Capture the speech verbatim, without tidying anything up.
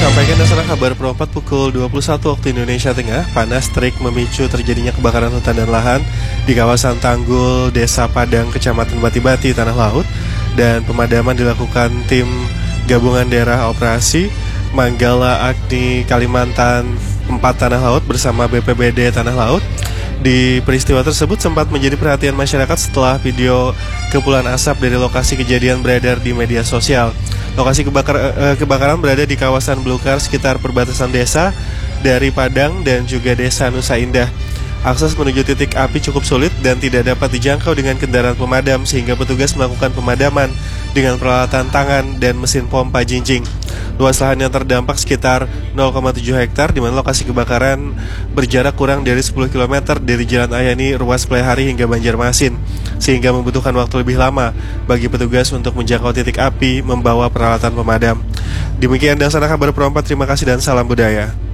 Sampaikan dasar kabar perempat pukul dua puluh satu waktu Indonesia Tengah. Panas terik memicu terjadinya kebakaran hutan dan lahan di kawasan Tanggul, Desa Padang, Kecamatan Bati-Bati, Tanah Laut. Dan pemadaman dilakukan tim gabungan daerah operasi Manggala Agni Kalimantan empat Tanah Laut bersama B P B D Tanah Laut. Di peristiwa tersebut sempat menjadi perhatian masyarakat setelah video kepulan asap dari lokasi kejadian beredar di media sosial. Lokasi kebakar, eh, kebakaran berada di kawasan Belukar sekitar perbatasan desa dari Padang dan juga desa Nusa Indah. Akses menuju titik api cukup sulit dan tidak dapat dijangkau dengan kendaraan pemadam sehingga petugas melakukan pemadaman dengan peralatan tangan dan mesin pompa jinjing. Luas lahan yang terdampak sekitar nol koma tujuh hektar di mana lokasi kebakaran berjarak kurang dari sepuluh kilometer dari Jalan Ayani, Ruas Plehari hingga Banjarmasin, sehingga membutuhkan waktu lebih lama bagi petugas untuk menjangkau titik api membawa peralatan pemadam. Demikian dasar kabar perempat, terima kasih dan salam budaya.